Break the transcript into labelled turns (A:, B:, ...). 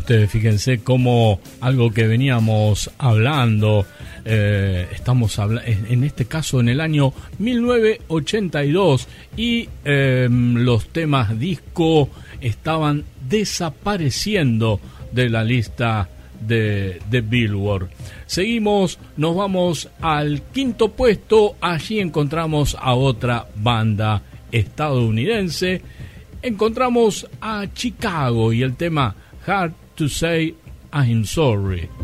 A: ustedes, fíjense cómo algo que veníamos hablando, estamos en este caso en el año 1982 y los temas disco estaban desapareciendo de la lista de Billboard. Seguimos, nos vamos al quinto puesto. Allí encontramos a otra banda estadounidense. Encontramos a Chicago y el tema Hard to Say I'm Sorry.